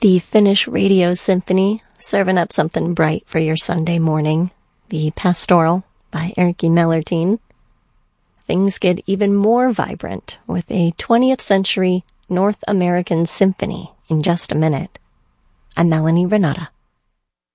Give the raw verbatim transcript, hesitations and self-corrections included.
The Finnish Radio Symphony, serving up something bright for your Sunday morning. The Pastoral by Erkki Mellertin. Things get even more vibrant with a twentieth century North American symphony in just a minute. I'm Melanie Renata.